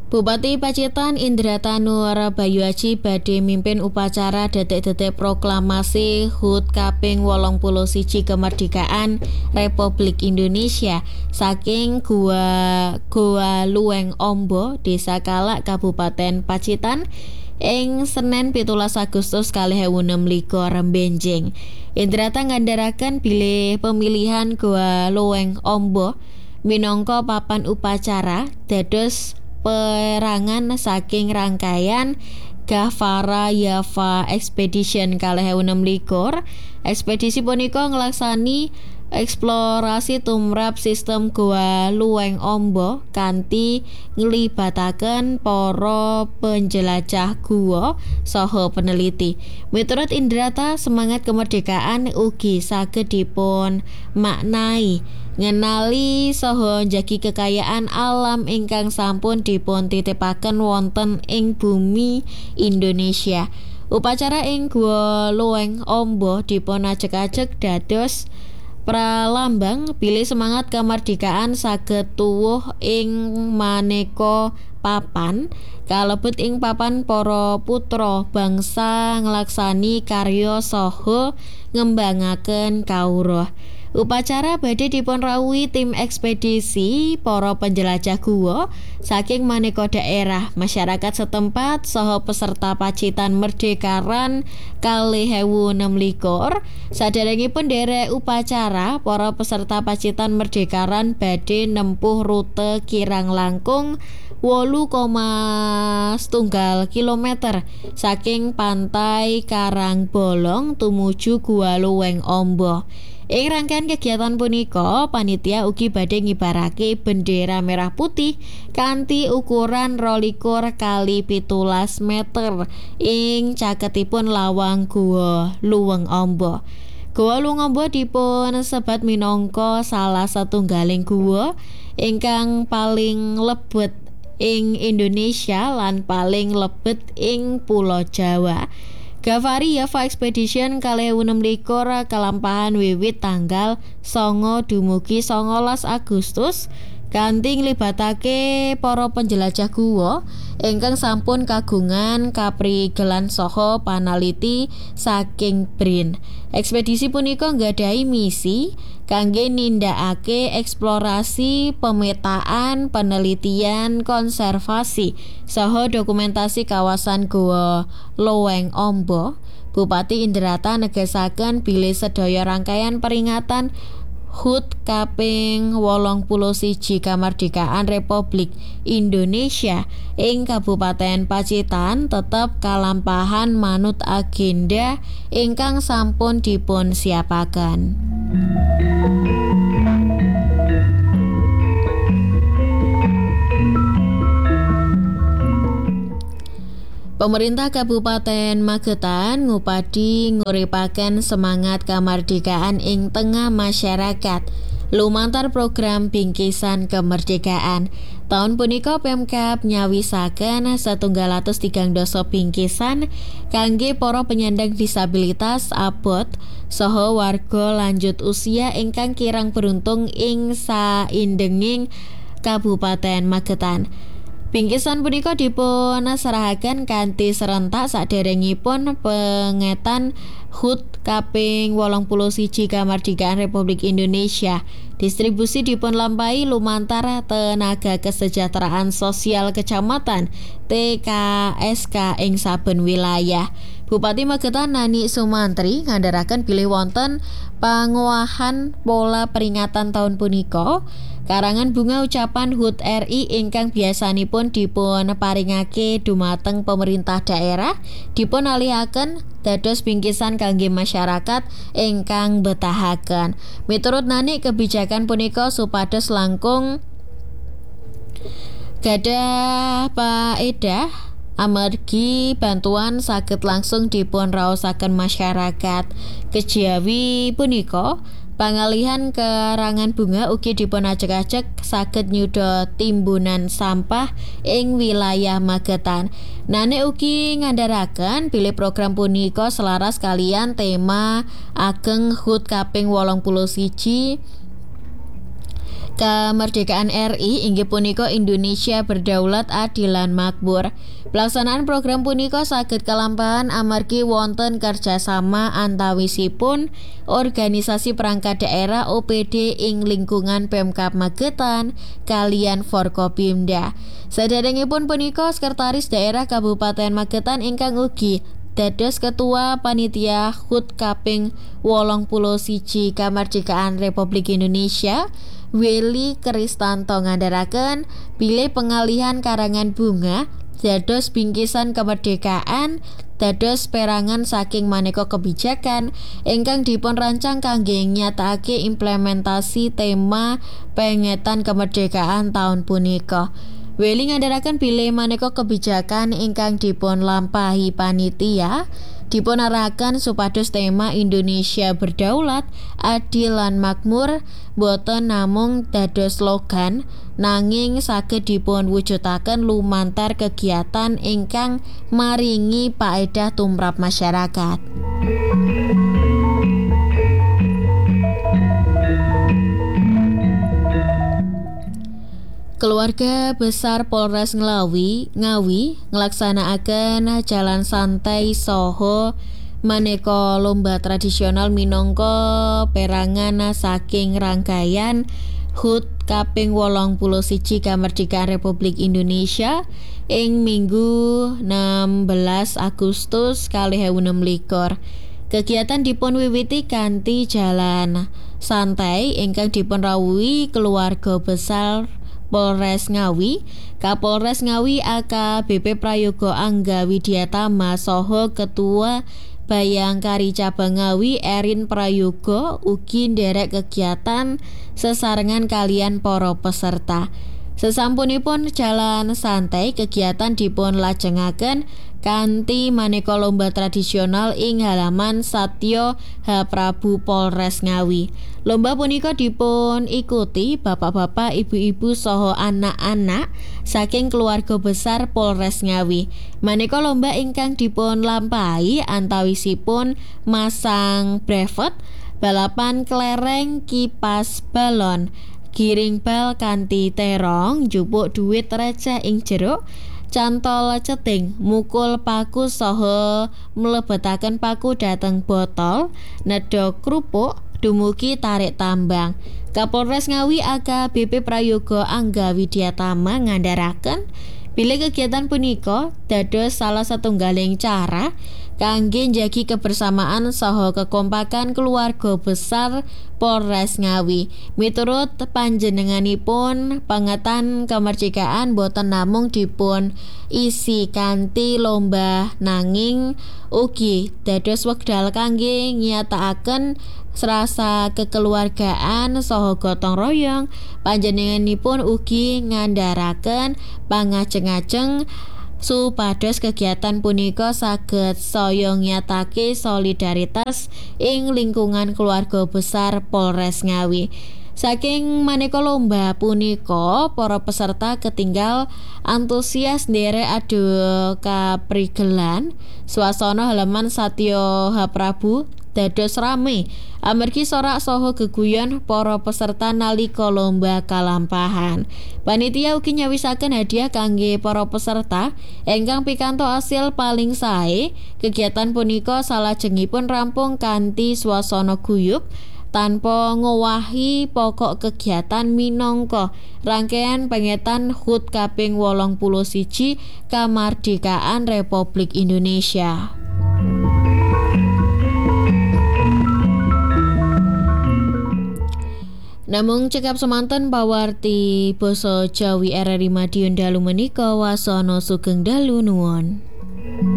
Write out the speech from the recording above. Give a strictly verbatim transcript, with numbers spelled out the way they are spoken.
Bupati Pacitan Indrata Nur Bayuaji badhe mimpin upacara detik-detik proklamasi H U T kaping wolong puluh siji kemerdekaan Republik Indonesia saking Gua Goa Luweng Ombo, Desa Kalak, Kabupaten Pacitan ing Senin pitulas Agustus kalih ewu enem likur benjing. Indrata ngandharaken bilih pemilihan Goa Luweng Ombo minangka papan upacara dados perangan saking rangkaian Ghavara Yava Expedition kalih ewu enem likur. Ekspedisi punika nglaksani eksplorasi tumrap sistem Goa Luweng Ombo kanthi nglibataken para penjelajah gua saha peneliti. Miturut Indrata, semangat kemerdekaan ugi saged dipun maknai ngenali saha njagi kekayaan alam ingkang sampun dipun titipaken wonten ing bumi Indonesia. Upacara ing Goa Luweng Ombo dipun ajeg-ajeg dados pralambang bilih semangat kemerdekaan saged tuwuh ing maneka papan, kalebet ing papan para putra bangsa nglaksani karya saha ngembangaken kawruh. Upacara badhe dipun rawuhi tim ekspedisi para penjelajah gua saking maneka daerah, masyarakat setempat saha peserta Pacitan Merdekaran kalih ewu enem likur. Saderengipun derek upacara, para peserta Pacitan Merdekaran badhe nempuh rute kirang langkung wolu koma setunggal kilometer saking pantai Karangbolong tumuju Goa Luweng Ombo. Ing rangkaian kegiatan punika, panitia ugi badhe ngibarake bendera merah putih kanthi ukuran rolikur kali pitulas meter ing caketipun lawang Goa Luweng Ombo. Goa Luweng Ombo dipun sebat minangka salah satunggaling gua ingkang paling lebet ing Indonesia lan paling lebet ing Pulo Jawa. Ghavara Yava Expedition kalih ewu enem likur kalampahan wiwit tanggal sanga dumugi sangalas Agustus kanthi nglibatake para penjelajah gua ingkang sampun kagungan kaprigelan saha panaliti saking B R I N. Ekspedisi punika nggadhahi misi kangge nindakake eksplorasi, pemetaan, penelitian, konservasi saha dokumentasi kawasan Goa Luweng Ombo. Bupati Indrata negesaken bilih sedaya rangkaian peringatan H U T kaping wolong puluh siji Kamardikaan Republik Indonesia ing Kabupaten Pacitan tetep kalampahan manut agenda ingkang sampun dipun siapaken. Pemerintah Kabupaten Magetan ngupadi nguripaken semangat kamardikaan ing tengah masyarakat lumantar program bingkisan kemerdekaan. Tahun punika Pemkab nyawisaken setunggal atus tigang dasa bingkisan kangge para penyandang disabilitas abot saha warga lanjut usia ingkang kirang beruntung ing saindenging Kabupaten Magetan. Bingkisan punika dipun serahaken kanthi serentak saderengipun pengetan H U T kaping wolong puluh siji Kamardikaan Republik Indonesia. Distribusi dipun lampahi lumantar tenaga kesejahteraan sosial kecamatan T K S K ing saben wilayah. Bupati Magetan Nani Sumantri ngandharaken bilih wonten panguwahan pola peringatan tahun punika. Karangan bunga ucapan H U T R I ingkang biasanipun dipun paringake dumateng pemerintah daerah dipun alihaken dados bingkisan kangge masyarakat ingkang betahaken. Miturut Nani, kebijakan punika supados langkung gadah paedah amargi bantuan saged langsung dipun raosaken masyarakat. Kejawi punika pangalihan karangan bunga ugi dipun ajeg-ajeg saged nyuda timbunan sampah ing wilayah Magetan. Nane ugi ngandharaken bilih program punika selaras kalian tema ageng H U T kaping wolong puluh siji Kamardikaan R I inggih punika Indonesia berdaulat adil lan makmur. Pelaksanaan program punika saged kalampahan amargi wonten kerjasama antawisipun organisasi perangkat daerah O P D ing lingkungan Pemkab Magetan kaliyan Forkopimda. Saderengipun punika Sekretaris Daerah Kabupaten Magetan ingkang ugi dados Ketua Panitia H U T kaping wolong puluh siji Kamardikaan Republik Indonesia Willy Kristanto ngandharaken bilih pengalihan karangan bunga dados bingkisan kemerdekaan dados perangan saking maneka kebijakan ingkang dipun rancang kangge nyatakake implementasi tema pengetan kemerdekaan tahun punika. Willy ngandharaken bilih maneka kebijakan ingkang dipun lampahi panitia dipun arahkan supados tema Indonesia berdaulat, adil lan makmur boten namung dados slogan nanging saged dipun wujudaken lumantar kegiatan ingkang maringi paedah tumrap masyarakat. Keluarga besar Polres Ngawi Ngawi nglaksanakaken jalan santai saha maneka lomba tradisional minangka perangan saking rangkaian H U T kaping wolong puluh siji Kamardikaan Republik Indonesia ing Minggu enam belas Agustus dua ribu enam belas. Kegiatan dipun wiwiti kanthi jalan santai ingkang dipun rawuhi keluarga besar Polres Ngawi, Kapolres Ngawi A K B P Prayogo Angga Widyatama saha Ketua Bayangkari Cabang Ngawi Erin Prayogo ugi nderek kegiatan sesarengan kalian para peserta. Sesampunipun jalan santai kegiatan dipun lajengaken kanthi maneka lomba tradisional ing halaman Satyo H Prabu Polres Ngawi. Lomba punika dipun ikuti bapak-bapak, ibu-ibu saha anak-anak saking keluarga besar Polres Ngawi. Maneka lomba ingkang dipun lampahi antawisipun masang brevet, balapan kelereng, kipas balon, giring bal kanthi terong, njupuk dhuwit receh ing jero, cantol ceting, mukul paku saha mlebetaken paku dhateng botol, nedha krupuk dumugi tarik tambang. Kapolres Ngawi A K B P Prayogo Angga Widyatama ngandharaken bilih kegiatan punika dados salah satunggaling cara kangge njagi kebersamaan saha kekompakan keluarga besar Polres Ngawi. Miturut panjenenganipun, pengetan kemerdekaan boten namung dipun isi kanthi lomba nanging ugi dados wekdal kangge nyatakaken rasa kekeluargaan saha gotong royong. Panjenenganipun ugi ngandharaken pangajeng-ajeng supados kegiatan punika saged saya nyatake solidaritas ing lingkungan keluarga besar Polres Ngawi. Saking maneka lomba punika, para peserta ketinggal antusias nderek adu kaprigelan. Swasana halaman Satyo H Prabu dados rame amargi sorak saha geguyon para peserta nalika lomba kalampahan. Panitia ugi nyawisaken hadiah kangge para peserta ingkang pikantuk asil paling sae. Kegiatan punika salajengipun rampung kanthi swasana guyub tanpa ngowahi pokok kegiatan minangka rangkaian pengetan H U T kaping wolong puluh siji Kamardikaan Republik Indonesia. Namung cekap semanten pawarti basa Jawi R R I Madiun dalu menika wasana sugeng dalu nuwun.